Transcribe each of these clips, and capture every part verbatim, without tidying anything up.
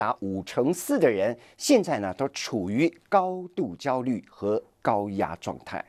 达五成四的人现在呢都处于高度焦虑和高压状态。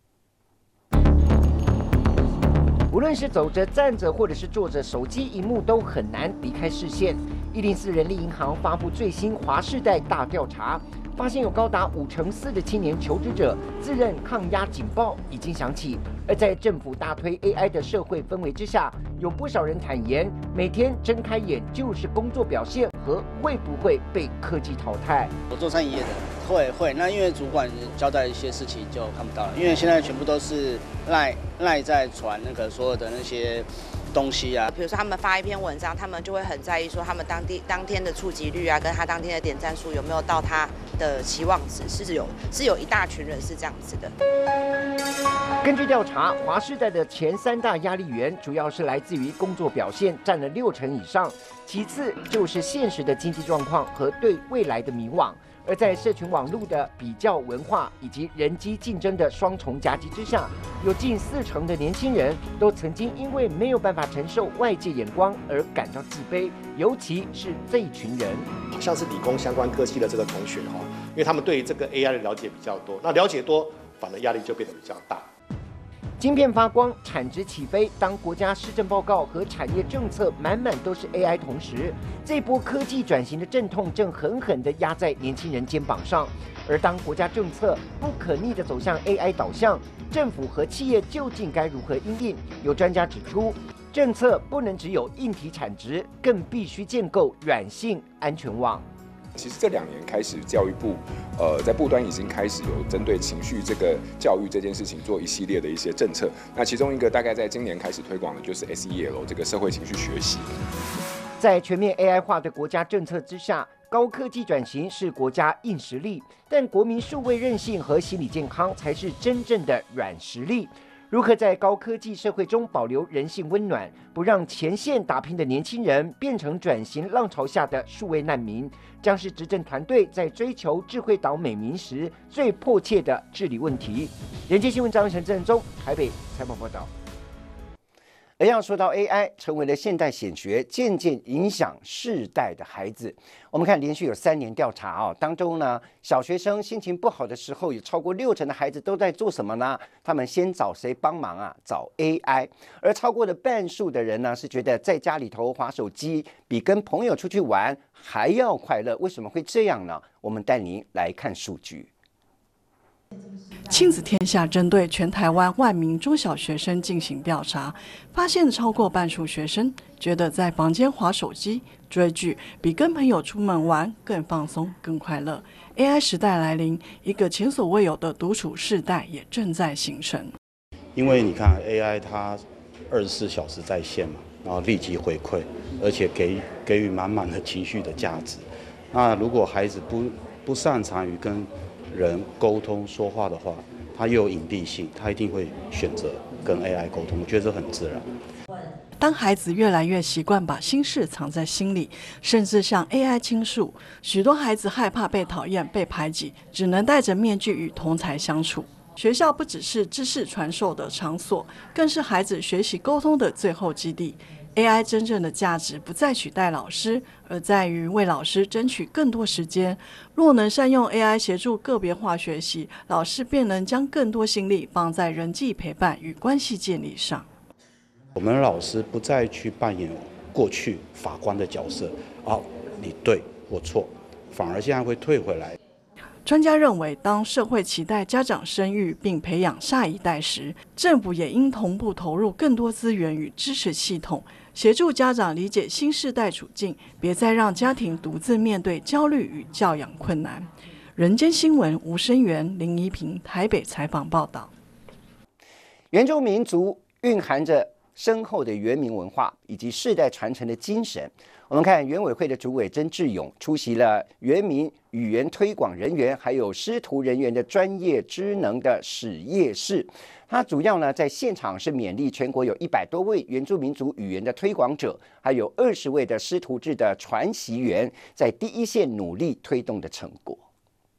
无论是走着、站着，或者是坐着，手机荧幕都很难离开视线。一零四人力银行发布最新华世代大调查，发现有高达五成四的青年求职者自认抗压警报已经响起。而在政府大推 A I 的社会氛围之下，有不少人坦言，每天睁开眼就是工作表现和会不会被科技淘汰。 我做餐饮业的，会会，那因为主管交代一些事情就看不到了，因为现在全部都是赖赖在传那个所有的那些东西啊。 比如说他们发一篇文章，他们就会很在意说他们当地当天的触及率啊，跟他当天的点赞数有没有到他的期望值，是有是有一大群人是这样子的。 根据调查，华世代的前三大压力源主要是来自于工作表现，占了六成以上，其次就是现实的经济状况和对未来的迷惘。而在社群网络的比较文化以及人机竞争的双重夹击之下，有近四成的年轻人都曾经因为没有办法承受外界眼光而感到自卑，尤其是这一群人， 好像是理工相关科技的这个同学哈，因为他们对这个 A I 的了解比较多，那了解多，反而压力就变得比较大。 晶片发光，产值起飞。当国家施政报告和产业政策满满都是 A I， 同时，这波科技转型的阵痛正狠狠地压在年轻人肩膀上。而当国家政策不可逆地走向 A I 导向，政府和企业究竟该如何因应？有专家指出，政策不能只有硬体产值，更必须建构软性安全网。 其实这两年开始，教育部呃在部端已经开始有针对情绪这个教育这件事情做一系列的一些政策。那其中一个大概在今年开始推广的就是 S E L 这个社会情绪学习。 在全面 A I 化的国家政策之下，高科技转型是国家硬实力，但国民数位韧性和心理健康才是真正的软实力。如何在高科技社会中保留人性温暖，不让前线打拼的年轻人变成转型浪潮下的数位难民，将是执政团队在追求智慧岛美名时最迫切的治理问题。连接新闻张晨、郑中台北采访报道。而要说到 A I 成为了现代显学，渐渐影响世代的孩子。我们看连续有三年调查哦，当中呢，小学生心情不好的时候，有超过六成的孩子都在做什么呢？他们先找谁帮忙啊？找 A I。而超过了半数的人呢，是觉得在家里头滑手机比跟朋友出去玩还要快乐。为什么会这样呢？我们带您来看数据。 亲子天下针对全台湾万名中小学生进行调查，发现超过半数学生觉得在房间滑手机、追剧比跟朋友出门玩更放松、更快乐。A I 时代来临，一个前所未有的独处世代也正在形成。 因为你看 A I 它二十四小时在线嘛，然后立即回馈，而且给给予满满的情绪的价值。那如果孩子不不擅长于跟人沟通说话的话，他又有隐蔽性，他一定会选择跟 A I 沟通。我觉得这很自然。 当孩子越来越习惯把心事藏在心里，甚至向 A I 倾诉，许多孩子害怕被讨厌、被排挤，只能戴着面具与同侪相处。学校不只是知识传授的场所，更是孩子学习沟通的最后基地。A I 真正的价值不再取代老师，而在于为老师争取更多时间。若能善用 A I 协助个别化学习，老师便能将更多心力放在人际陪伴与关系建立上。 我们老师不再去扮演过去法官的角色，啊，你对我错，反而现在会退回来。 专家认为，当社会期待家长生育并培养下一代时，政府也应同步投入更多资源与支持系统，协助家长理解新世代处境，别再让家庭独自面对焦虑与教养困难。人间新闻吴声源、林怡平台北采访报道。 原住民族蕴含着深厚的原民文化以及世代传承的精神。我们看原委会的主委曾志勇出席了原民语言推广人员还有师徒人员的专业知能的使业式。他主要呢在现场是勉励全国有一百多位原住民族语言的推广者，还有二十位的师徒制的传习员，在第一线努力推动的成果。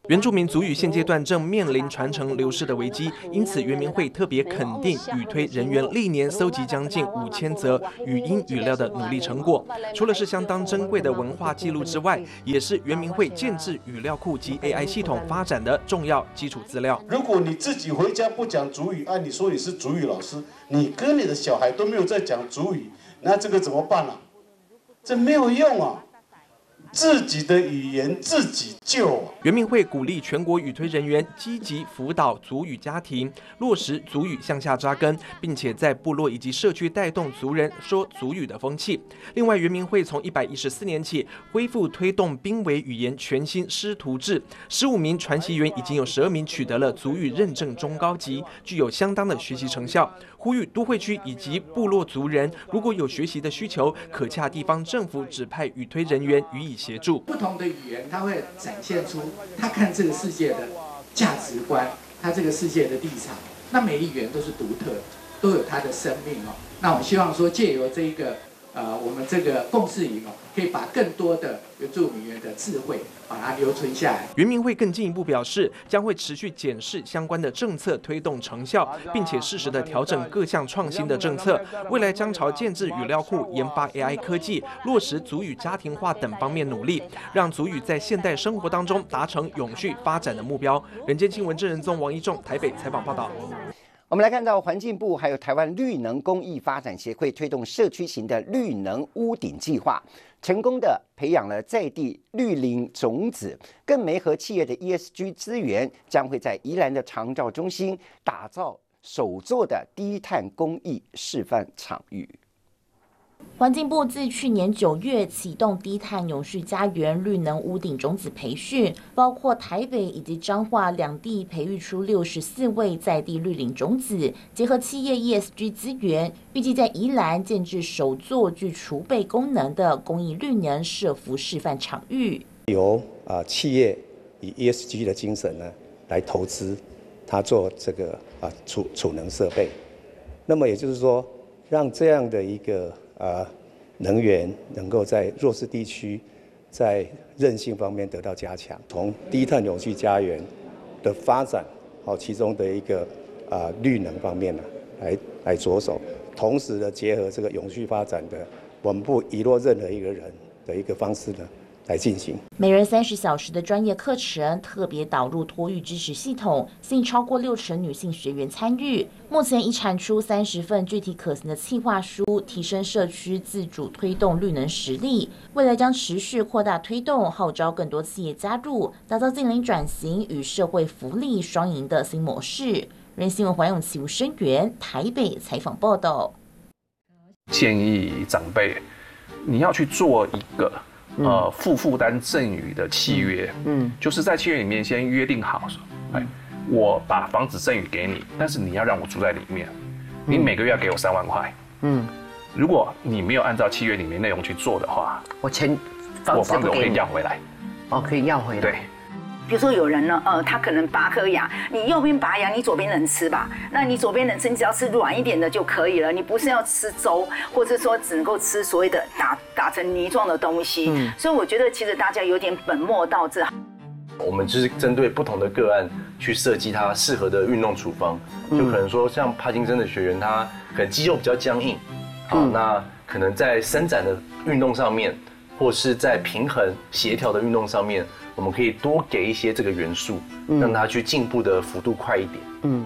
原住民族语现阶段正面临传承流失的危机，因此原民会特别肯定语推人员历年搜集将近五千则语音语料的努力成果。除了是相当珍贵的文化记录之外，也是原民会建制语料库及 A I 系统发展的重要基础资料。 如果你自己回家不讲族语，按、啊、你说你是族语老师，你跟你的小孩都没有在讲族语，那这个怎么办啊？这没有用啊！自己的语言自己救啊！ 原民会鼓励全国语推人员积极辅导族语家庭，落实族语向下扎根，并且在部落以及社区带动族人说族语的风气。另外，原民会从一百一十四年起恢复推动濒危语言全新师徒制，十五名传习员已经有十二名取得了族语认证中高级，具有相当的学习成效。呼吁都会区以及部落族人，如果有学习的需求，可洽地方政府指派语推人员予以协助。 不同的语言，它会展现出他看这个世界的价值观，他这个世界的立场。那每一语言都是独特，都有它的生命哦。那我们希望说，借由这一个呃，我们这个共识营哦，可以把更多的原住民语言的智慧把它留存下来。 原民会更进一步表示，将会持续检视相关的政策推动成效，并且适时的调整各项创新的政策。未来将朝建制语料库、研发 A I 科技、落实族语家庭化等方面努力，让族语在现代生活当中达成永续发展的目标。人间新闻郑仁宗、王一仲台北采访报道。 我们来看到环境部还有台湾绿能公益发展协会推动社区型的绿能屋顶计划，成功的培养了在地绿林种子，更媒合企业的 E S G 资源，将会在宜兰的长照中心打造首座的低碳公益示范场域。 环境部自去年九月启动低碳永续家园绿能屋顶种子培训，包括台北以及彰化两地培育出六十四位在地绿林种子，结合企业 E S G 资源，预计在宜兰建置首座具储备功能的公益绿能设服示范场域。 由啊、呃、企业以 E S G 的精神呢来投资，它做这个啊储储能设备，那么也就是说，让这样的一个啊，能源能够在弱势地区，在韧性方面得到加强。从低碳永续家园的发展，好，其中的一个啊绿能方面呢，来来着手，同时的结合这个永续发展的，我们不遗落任何一个人的一个方式呢，来进行。 每人三十小时的专业课程，特别导入托育支持系统，吸引超过六成女性学员参与。目前已产出三十份具体可行的企划书，提升社区自主推动绿能实力。未来将持续扩大推动，号召更多企业加入，打造近邻转型与社会福利双赢的新模式。人新闻黄永琪、吴声源台北采访报道。 建议长辈，你要去做一个。呃，负负担赠与的契约，嗯，就是在契约里面先约定好，哎，我把房子赠与给你，但是你要让我住在里面，你每个月要给我三万块，嗯，如果你没有按照契约里面内容去做的话， 我钱我房子我可以要回来， 哦，可以要回来， 对。 比如说有人呢，呃，他可能拔颗牙，你右边拔牙，你左边能吃吧？那你左边能吃，你只要吃软一点的就可以了，你不是要吃粥，或者说只能够吃所谓的打打成泥状的东西。嗯，所以我觉得其实大家有点本末倒置。 我们就是针对不同的个案去设计它适合的运动处方，就可能说像帕金森的学员，他可能肌肉比较僵硬，好，嗯、那可能在伸展的运动上面，或是在平衡协调的运动上面。我们可以多给一些这个元素，嗯、让它去进步的幅度快一点。嗯，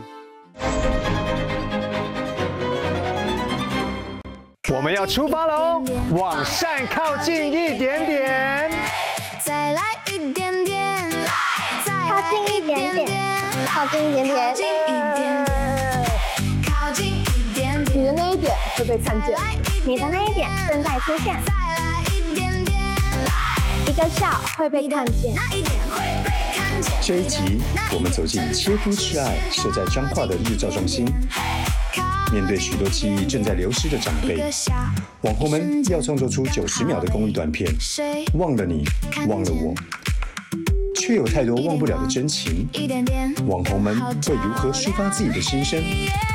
我们要出发喽，往善靠近一点点， 再来一点点，靠近一点点，靠近一点点，靠近一点点，你的那一点会被看见，你的那一点正在出现。一个笑会被看见。 这一集，我们走进切肤之爱设在彰化的日照中心，面对许多记忆正在流失的长辈，网红们要创作出九十秒的公益短片，忘了你，忘了我，却有太多忘不了的真情。网红们会如何抒发自己的心声？